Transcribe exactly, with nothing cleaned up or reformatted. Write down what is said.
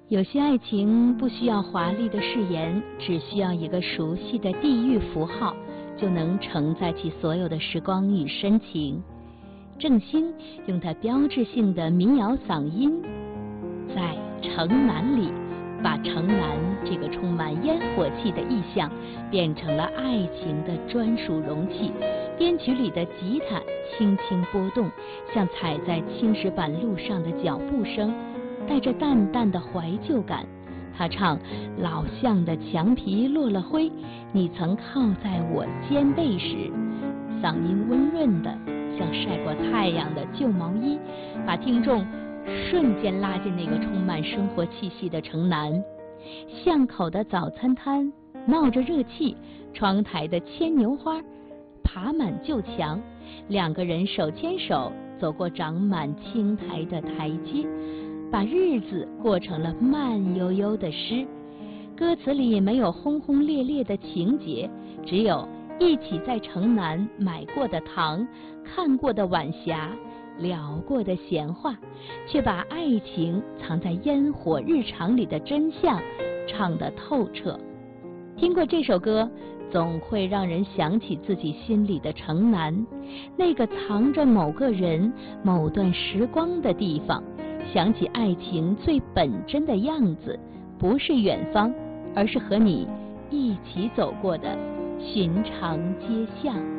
有些爱情不需要华丽的誓言，只需要一个熟悉的地域符号，就能承载起所有的时光与深情。郑兴用他标志性的民谣嗓音，在城南里把城南这个充满烟火气的意象变成了爱情的专属容器。编曲里的吉他轻轻波动，像踩在青石板路上的脚步声，带着淡淡的怀旧感。他唱老巷的墙皮落了灰，你曾靠在我肩背时，嗓音温润的像晒过太阳的旧毛衣，把听众瞬间拉进那个充满生活气息的城南。巷口的早餐摊冒着热气，窗台的牵牛花爬满旧墙，两个人手牵手走过长满青苔的台阶，把日子过成了慢悠悠的诗。歌词里没有轰轰烈烈的情节，只有一起在城南买过的糖，看过的晚霞，聊过的闲话，却把爱情藏在烟火日常里的真相唱得透彻。听过这首歌，总会让人想起自己心里的城南，那个藏着某个人某段时光的地方，想起爱情最本真的样子，不是远方，而是和你一起走过的寻常街巷。